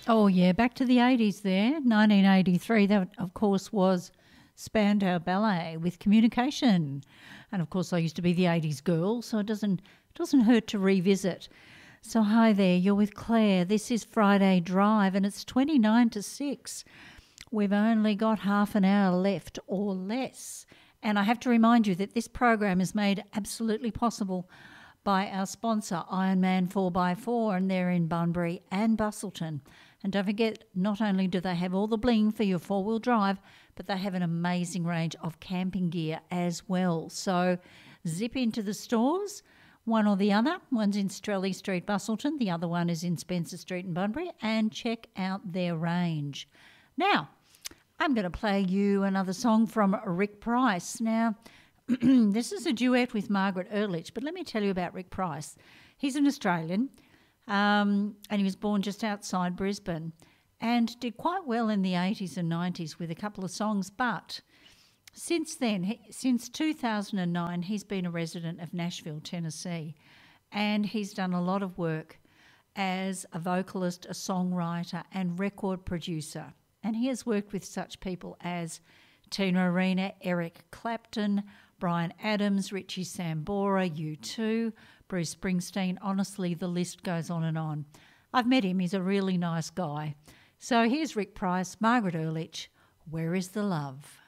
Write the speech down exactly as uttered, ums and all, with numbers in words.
Oh, yeah, back to the eighties there. nineteen eighty-three, that, of course, was Spandau Ballet with Communication. And, of course, I used to be the eighties girl, so it doesn't, doesn't hurt to revisit. So, hi there, you're with Claire. This is Friday Drive, and it's twenty-nine to six. We've only got half an hour left or less. And I have to remind you that this program is made absolutely possible by our sponsor, Ironman four by four, and they're in Bunbury and Bustleton. And don't forget, not only do they have all the bling for your four-wheel drive, but they have an amazing range of camping gear as well. So zip into the stores, one or the other. One's in Strelly Street, Bustleton. The other one is in Spencer Street in Bunbury, and check out their range. Now, I'm going to play you another song from Rick Price. Now, this is a duet with Margaret Ehrlich, but let me tell you about Rick Price. He's an Australian, um, and he was born just outside Brisbane and did quite well in the eighties and nineties with a couple of songs, but since then, he, since two thousand nine, he's been a resident of Nashville, Tennessee, and he's done a lot of work as a vocalist, a songwriter and record producer. And he has worked with such people as Tina Arena, Eric Clapton, Bryan Adams, Richie Sambora, U two, Bruce Springsteen. Honestly, the list goes on and on. I've met him. He's a really nice guy. So here's Rick Price, Margaret Ehrlich, Where is the Love?